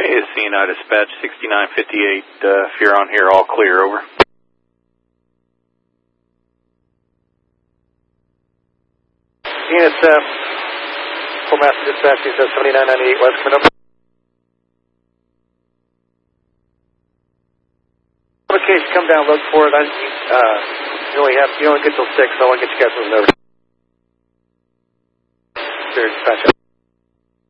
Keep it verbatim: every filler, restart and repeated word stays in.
Hey, it's C N I Dispatch sixty-nine fifty-eight. Uh, if you're on here, all clear, over. Units, uh, Full Master Dispatch, he says seventy-nine ninety-eight West, coming up. Okay, come down, look for it. I, uh, you only have, you only get till six, so I want to get you guys moving over. Sure, dispatch.